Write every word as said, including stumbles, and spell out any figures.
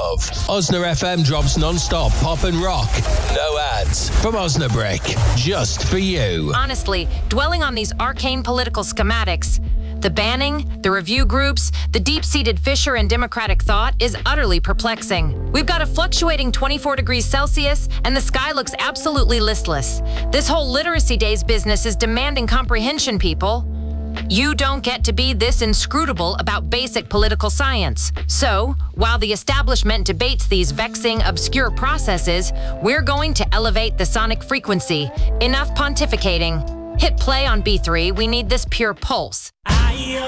love. Osna F M drops non-stop pop and rock. No ads. From Osnabrick. Just for you. Honestly, dwelling on these arcane political schematics, the banning, the review groups, the deep-seated fissure in democratic thought is utterly perplexing. We've got a fluctuating twenty-four degrees Celsius, and the sky looks absolutely listless. This whole Literacy Days business is demanding comprehension, people. You don't get to be this inscrutable about basic political science. So, while the establishment debates these vexing, obscure processes, we're going to elevate the sonic frequency. Enough pontificating. Hit play on B three. We need this pure pulse.